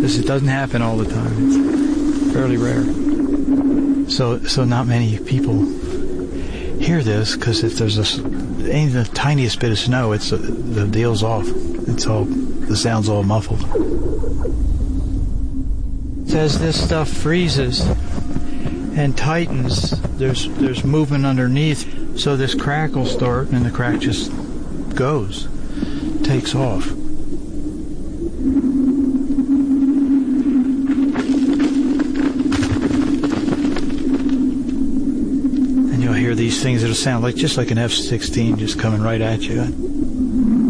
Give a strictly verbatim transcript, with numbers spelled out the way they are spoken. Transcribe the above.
This it doesn't happen all the time. It's fairly rare. So so not many people hear this, because if there's a, ain't the tiniest bit of snow, it's uh, the deal's off. It's all, the sound's all muffled. As this stuff freezes and tightens, there's there's movement underneath, so this crack will start, and the crack just goes, takes off. And you'll hear these things that'll sound like just like an F sixteen just coming right at you.